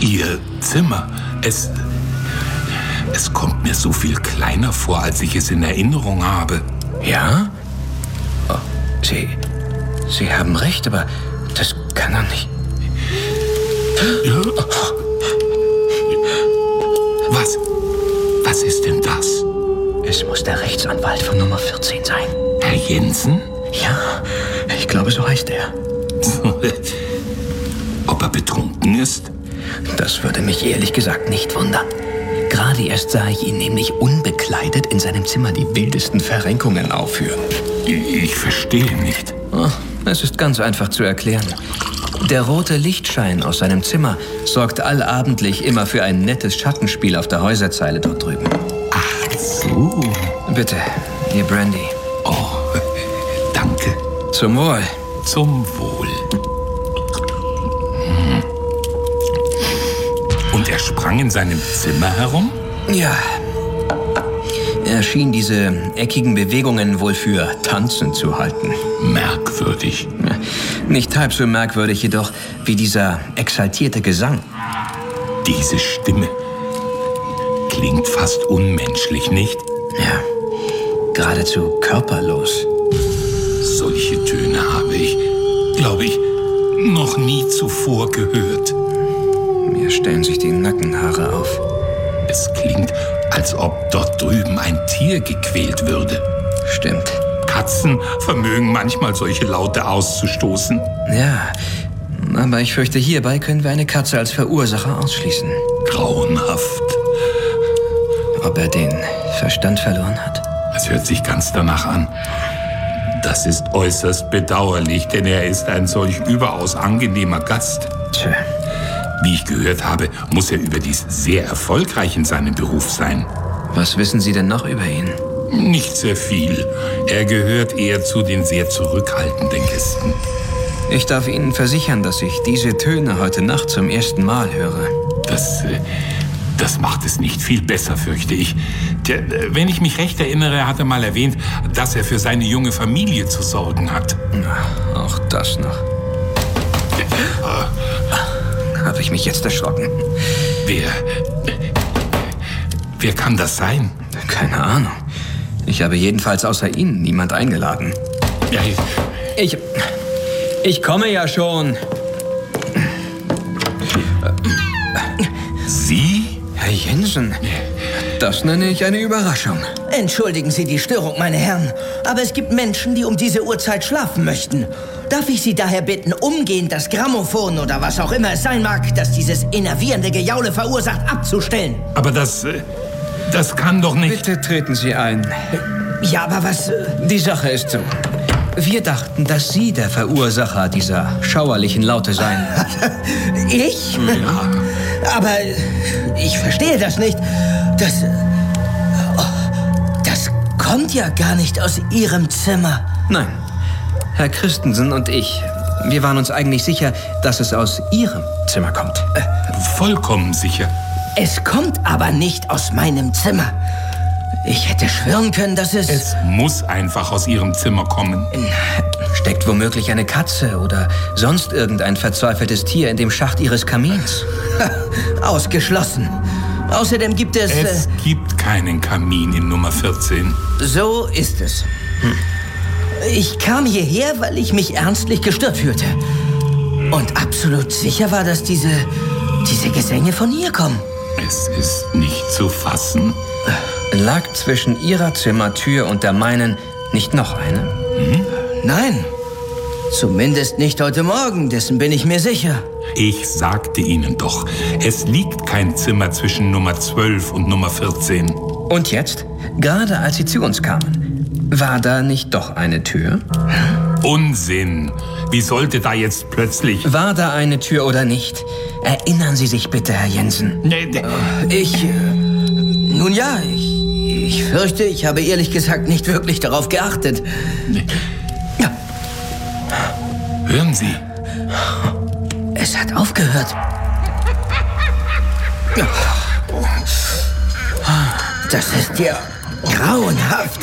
Ihr Zimmer, es kommt mir so viel kleiner vor, als ich es in Erinnerung habe. Ja? Oh, Sie haben recht, aber das kann doch nicht. Ja. Was ist denn das? Es muss der Rechtsanwalt von Nummer 14 sein. Herr Jensen? Ja, ich glaube, so heißt er. Ob er betrunken ist? Das würde mich ehrlich gesagt nicht wundern. Gerade erst sah ich ihn nämlich unbekleidet in seinem Zimmer die wildesten Verrenkungen aufführen. Ich verstehe nicht. Oh, es ist ganz einfach zu erklären. Der rote Lichtschein aus seinem Zimmer sorgt allabendlich immer für ein nettes Schattenspiel auf der Häuserzeile dort drüben. Ach so. Bitte, Ihr Brandy. Oh, danke. Zum Wohl. Zum Wohl. Und er sprang in seinem Zimmer herum? Ja. Er schien diese eckigen Bewegungen wohl für Tanzen zu halten. Merkwürdig. Nicht halb so merkwürdig jedoch wie dieser exaltierte Gesang. Diese Stimme klingt fast unmenschlich, nicht? Ja, geradezu körperlos. Solche Töne habe ich, glaube ich, noch nie zuvor gehört. Mir stellen sich die Nackenhaare auf. Es klingt, als ob dort drüben ein Tier gequält würde. Stimmt. Katzen vermögen manchmal solche Laute auszustoßen. Ja, aber ich fürchte, hierbei können wir eine Katze als Verursacher ausschließen. Grauenhaft. Ob er den Verstand verloren hat? Es hört sich ganz danach an. Das ist äußerst bedauerlich, denn er ist ein solch überaus angenehmer Gast. Tja. Wie ich gehört habe, muss er überdies sehr erfolgreich in seinem Beruf sein. Was wissen Sie denn noch über ihn? Nicht sehr viel. Er gehört eher zu den sehr zurückhaltenden Gästen. Ich darf Ihnen versichern, dass ich diese Töne heute Nacht zum ersten Mal höre. Das macht es nicht viel besser, fürchte ich. Tja, wenn ich mich recht erinnere, er hatte mal erwähnt, dass er für seine junge Familie zu sorgen hat. Na, auch das noch. Habe ich mich jetzt erschrocken? Wer kann das sein? Keine Ahnung. Ich habe jedenfalls außer Ihnen niemand eingeladen. Ja, Ich komme ja schon. Sie? Herr Jensen, das nenne ich eine Überraschung. Entschuldigen Sie die Störung, meine Herren, aber es gibt Menschen, die um diese Uhrzeit schlafen möchten. Darf ich Sie daher bitten, umgehend das Grammophon oder was auch immer es sein mag, das dieses innervierende Gejaule verursacht, abzustellen? Aber das kann doch nicht... Bitte treten Sie ein. Ja, aber was... Die Sache ist so. Wir dachten, dass Sie der Verursacher dieser schauerlichen Laute seien. Ich? Ja. Aber ich verstehe das nicht. Das kommt ja gar nicht aus Ihrem Zimmer. Nein. Herr Christensen und ich, wir waren uns eigentlich sicher, dass es aus Ihrem Zimmer kommt. Vollkommen sicher. Es kommt aber nicht aus meinem Zimmer. Ich hätte schwören können, dass es... Es muss einfach aus Ihrem Zimmer kommen. Steckt womöglich eine Katze oder sonst irgendein verzweifeltes Tier in dem Schacht Ihres Kamins? Ausgeschlossen. Außerdem gibt es... Es gibt keinen Kamin in Nummer 14. So ist es. Ich kam hierher, weil ich mich ernstlich gestört fühlte. Und absolut sicher war, dass diese Gesänge von hier kommen. Es ist nicht zu fassen. Lag zwischen Ihrer Zimmertür und der meinen nicht noch eine? Nein. Zumindest nicht heute Morgen, dessen bin ich mir sicher. Ich sagte Ihnen doch, es liegt kein Zimmer zwischen Nummer 12 und Nummer 14. Und jetzt, gerade als Sie zu uns kamen, war da nicht doch eine Tür? Unsinn! Wie sollte da jetzt plötzlich... War da eine Tür oder nicht? Erinnern Sie sich bitte, Herr Jensen. Nun ja, ich fürchte, ich habe ehrlich gesagt nicht wirklich darauf geachtet. Ja. Hören Sie. Es hat aufgehört. Das ist ja grauenhaft.